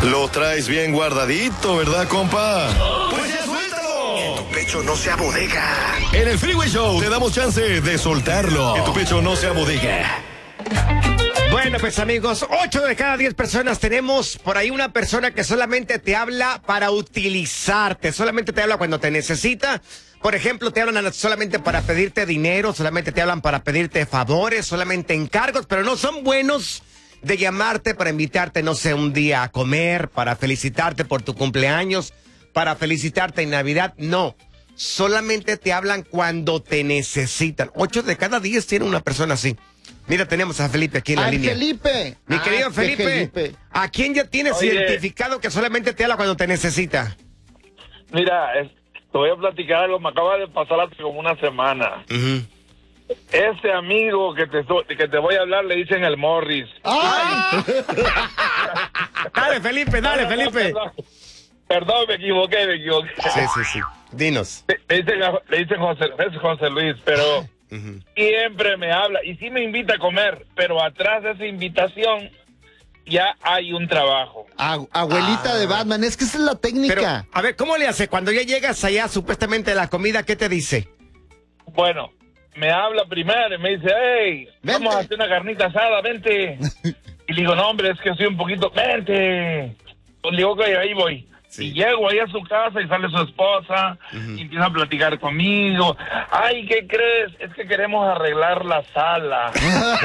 Lo traes bien guardadito, ¿verdad, compa? ¡Pues ya suéltalo! Que tu pecho no sea bodega. En el Freeway Show te damos chance de soltarlo. Que tu pecho no sea bodega. Bueno, pues amigos, 8 de cada 10 personas tenemos por ahí una persona que solamente te habla para utilizarte, solamente te habla cuando te necesita. Por ejemplo, te hablan solamente para pedirte dinero, solamente te hablan para pedirte favores, solamente encargos, pero no son buenos de llamarte para invitarte, no sé, un día a comer, para felicitarte por tu cumpleaños, para felicitarte en Navidad. No, solamente te hablan cuando te necesitan. 8 de cada 10 tiene una persona así. Mira, tenemos a Felipe aquí en la línea. Felipe! Mi querido Felipe, ¿a quién ya tienes identificado que solamente te habla cuando te necesita? Mira, te voy a platicar algo, me acaba de pasar hace como una semana. Ese amigo que te voy a hablar le dicen el Morris. ¡Ay! Dale, Felipe, dale, Felipe. Perdón, me equivoqué. Sí. Dinos. Le dicen José Luis, pero siempre me habla y sí me invita a comer, pero atrás de esa invitación ya hay un trabajo. Abuelita de Batman, es que esa es la técnica. Pero, a ver, ¿cómo le hace? Cuando ya llegas allá, supuestamente la comida, ¿qué te dice? Bueno, me habla primero y me dice, hey, vente, vamos a hacer una carnita asada, vente. Y le digo, no, hombre, es que soy un poquito, vente. Pues le digo, que ahí voy. Sí. Y llego ahí a su casa y sale su esposa y empieza a platicar conmigo. Ay, ¿qué crees? Es que queremos arreglar la sala.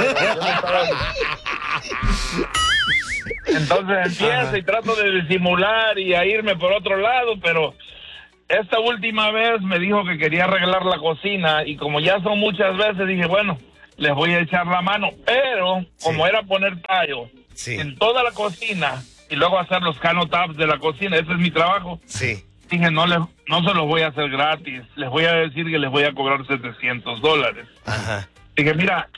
Entonces empieza y trato de disimular y a irme por otro lado, pero esta última vez me dijo que quería arreglar la cocina y como ya son muchas veces, dije, bueno, les voy a echar la mano. Pero como era poner tallo en toda la cocina y luego hacer los canotaps de la cocina, ese es mi trabajo. Sí. Dije, no se los voy a hacer gratis, les voy a decir que les voy a cobrar $700. Ajá. Dije, mira,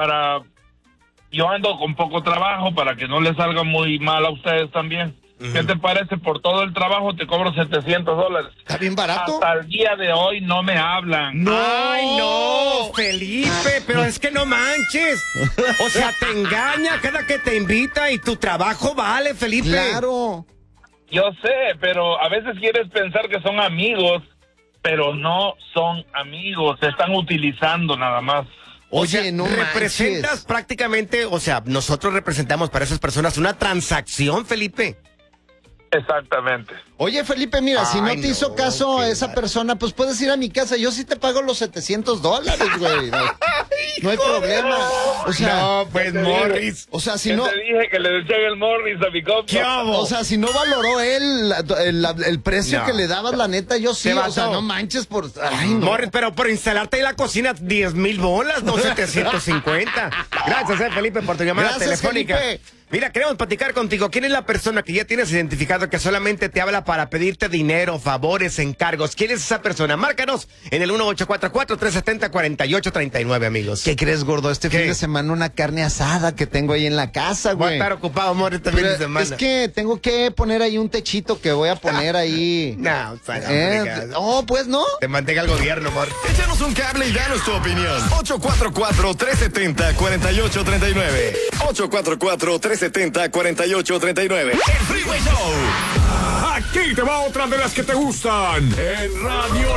yo ando con poco trabajo para que no les salga muy mal a ustedes también. ¿Qué te parece? Por todo el trabajo te cobro $700. ¿Está bien barato? Hasta el día de hoy no me hablan. ¡No! ¡Ay, no! Felipe, pero es que no manches. O sea, te engaña cada que te invita y tu trabajo vale, Felipe. Claro. Yo sé, pero a veces quieres pensar que son amigos, pero no son amigos, se están utilizando nada más. Oye, o sea, no representas manches. prácticamente, o sea, nosotros representamos para esas personas una transacción, Felipe. Exactamente. Oye, Felipe, mira, si no Ay, te hizo no, caso qué esa mal. persona, pues puedes ir a mi casa. Yo sí te pago los $700, güey. No hay problema. O sea, No, pues, Morris. o sea, si Yo no, te dije que le decía el Morris a mi compa. ¿Qué hago? o sea, si no valoró él el precio No. que le dabas, la neta, yo sí. Te O sea, mató. no manches por. Ay, no. Morris, pero por instalarte ahí la cocina, 10,000 bolas, no 750. Gracias, Felipe, por tu llamada Gracias, telefónica. Felipe. Mira, queremos platicar contigo. ¿Quién es la persona que ya tienes identificado que solamente te habla para pedirte dinero, favores, encargos? ¿Quién es esa persona? Márcanos en el 1844-370-4839, amigos. ¿Qué crees, gordo? Este ¿Qué? fin de semana una carne asada que tengo ahí en la casa, Voy a güey. estar ocupado, Morris, este fin Pero de semana. es que tengo que poner ahí un techito que voy a poner ahí. No, o sea, Oh, pues no. te mantenga el gobierno, Morris. Échanos un cable y danos tu opinión. 844-370-4839. 844-370-4839. El Freeway Show. Aquí te va otra de las que te gustan. En Radio